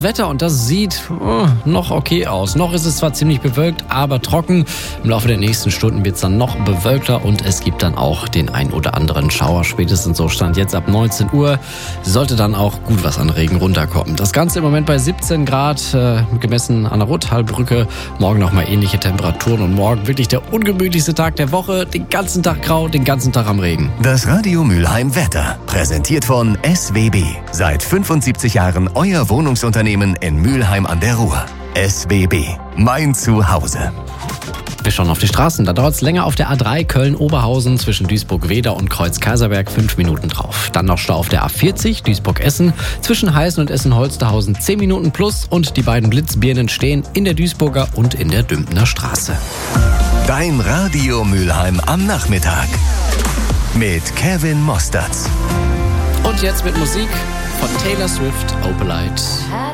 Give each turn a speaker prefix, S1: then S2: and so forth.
S1: Wetter und das sieht noch okay aus. Noch ist es zwar ziemlich bewölkt, aber trocken. Im Laufe der nächsten Stunden wird es dann noch bewölkter und es gibt dann auch den ein oder anderen Schauer. Spätestens so Stand jetzt ab 19 Uhr sollte dann auch gut was an Regen runterkommen. Das Ganze im Moment bei 17 Grad, gemessen an der Rottalbrücke. Morgen nochmal ähnliche Temperaturen und morgen wirklich der ungemütlichste Tag der Woche. Den ganzen Tag grau, den ganzen Tag am Regen.
S2: Das Radio Mülheim Wetter, präsentiert von SWB. Seit 75 Jahren euer Wohnungsunternehmen in Mülheim an der Ruhr. SWB, mein Zuhause.
S1: Wir schauen auf die Straßen. Da dauert es länger auf der A3 Köln-Oberhausen zwischen Duisburg-Weder und Kreuz-Kaiserberg 5 Minuten drauf. Dann noch Stau auf der A40 Duisburg-Essen zwischen Heißen und Essen-Holsterhausen 10 Minuten plus und die beiden Blitzbirnen stehen in der Duisburger und in der Dümpener Straße.
S2: Dein Radio Mülheim am Nachmittag mit Kevin Mostertz.
S1: Und jetzt mit Musik von Taylor Swift, Opalite.